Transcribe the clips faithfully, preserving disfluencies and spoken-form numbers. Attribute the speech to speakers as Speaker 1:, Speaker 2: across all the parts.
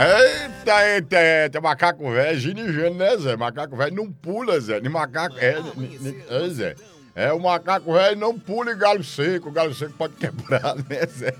Speaker 1: Eita, eita, eita, macaco velho, ginigênio, né, Zé? Macaco velho não pula, Zé. De macaco, é, é, Zé. É, o macaco velho não pula em galho seco, o galho seco pode quebrar, né, Zé?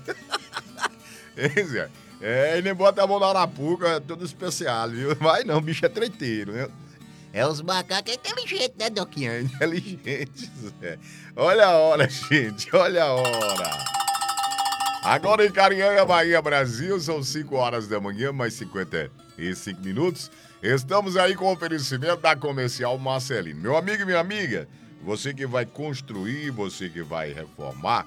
Speaker 1: É, Zé. É, ele bota a mão na arapuca, é tudo especial, viu? Vai não, bicho é treiteiro, né? É, os macacos é inteligente, né, Doquinha? É inteligente, Zé. Olha a hora, gente, olha a hora. Agora em Carinhanha, Bahia, Brasil, são cinco horas da manhã, mais cinquenta e cinco minutos. Estamos aí com o oferecimento da Comercial Marcelino. Meu amigo e minha amiga, você que vai construir, você que vai reformar,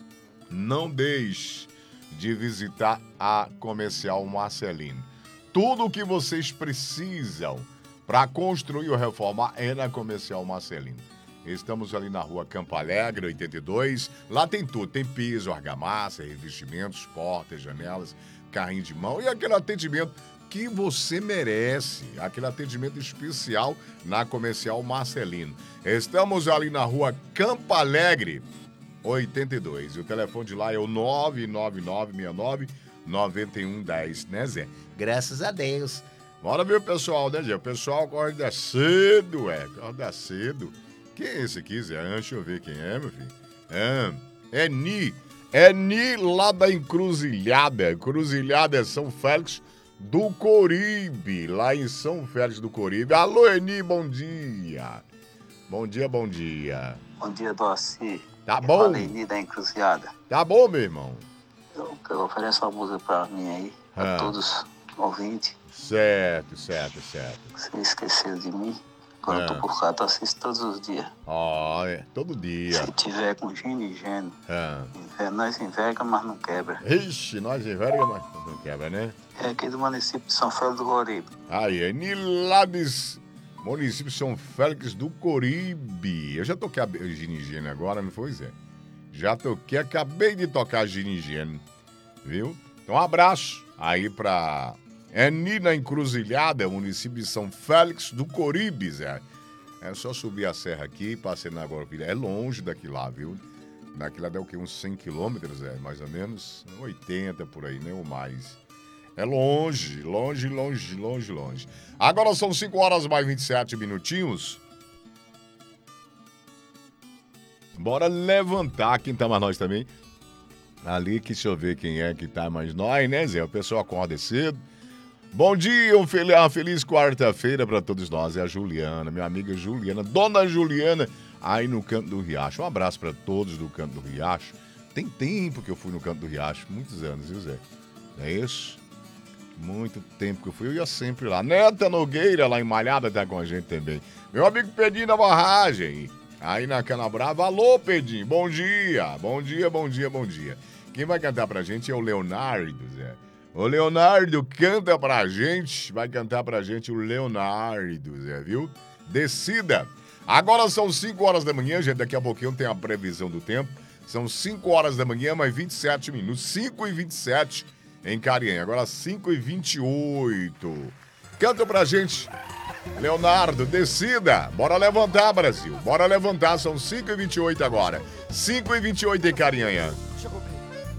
Speaker 1: não deixe de visitar a Comercial Marcelino. Tudo o que vocês precisam para construir ou reformar é na Comercial Marcelino. Estamos ali na rua Campo Alegre, oitenta e dois. Lá tem tudo, tem piso, argamassa, revestimentos, portas, janelas, carrinho de mão e aquele atendimento que você merece, aquele atendimento especial na Comercial Marcelino. Estamos ali na rua Campo Alegre, oitenta e dois. E o telefone de lá é o nove nove nove seis nove nove um um zero, né, Zé? Graças a Deus. Bora ver o pessoal, né, Zé? O pessoal acorda cedo, é, acorda cedo. Quem é esse aqui, Zé? Deixa eu ver quem é, meu filho. É, é Ni. É Ni lá da Encruzilhada. Encruzilhada é São Félix do Coribe. Lá em São Félix do Coribe. Alô, Eni, bom dia. Bom dia, bom dia.
Speaker 2: Bom dia, Doci.
Speaker 1: Tá bom?
Speaker 2: Fala, Eni da Encruzilhada.
Speaker 1: Tá bom, meu irmão?
Speaker 2: Eu, eu ofereço uma música pra mim aí, pra
Speaker 1: Ah.
Speaker 2: todos ouvintes.
Speaker 1: Certo, certo, certo.
Speaker 2: Você esqueceu de mim? Quando
Speaker 1: Ah.
Speaker 2: eu tô por cá, tu assiste todos os dias.
Speaker 1: Ó, é, todo dia.
Speaker 2: Se tiver com gino e geno,
Speaker 1: Ah.
Speaker 2: inve- nós enverga, mas não quebra.
Speaker 1: Ixi, nós enverga, mas não quebra, né?
Speaker 2: É aqui do município de São Félix do Coribe.
Speaker 1: Aí, Eni lá dos município de São Félix do Coribe. Eu já toquei a ginigênio agora, não foi, Zé? Já toquei, acabei de tocar ginigênio, viu? Então, um abraço aí pra Eni na Encruzilhada, município de São Félix do Coribe, Zé. É só subir a serra aqui, passei na Guarupira. É longe daqui lá, viu? Daqui lá dá o quê? Uns cem quilômetros, é, mais ou menos? oitenta por aí, né? Ou mais. É longe, longe, longe, longe, longe. Agora são cinco horas mais vinte e sete minutinhos. Bora levantar quem tá mais nós também. Ali, que deixa eu ver quem é que tá mais nós, né, Zé? O pessoal acorda cedo. Bom dia, um fel- uma feliz quarta-feira para todos nós. É a Juliana, minha amiga Juliana, Dona Juliana, aí no Canto do Riacho. Um abraço para todos do Canto do Riacho. Tem tempo que eu fui no Canto do Riacho, muitos anos, viu, Zé? Não é isso? Muito tempo que eu fui, eu ia sempre lá. Neta Nogueira, lá em Malhada, tá com a gente também. Meu amigo Pedinho da Barragem, aí na Canabrava. Alô, Pedinho, bom dia, bom dia, bom dia, bom dia. Quem vai cantar pra gente é o Leonardo, Zé. O Leonardo canta pra gente, vai cantar pra gente o Leonardo, Zé, viu? Decida. Agora são cinco horas da manhã, gente, daqui a pouquinho tem a previsão do tempo. São cinco horas da manhã, mais vinte e sete minutos, cinco e vinte e sete em Carinhanha. Agora cinco e vinte e oito. Canta pra gente, Leonardo, decida. Bora levantar, Brasil. Bora levantar, são cinco e vinte e oito agora. cinco e vinte e oito em Carinhanha.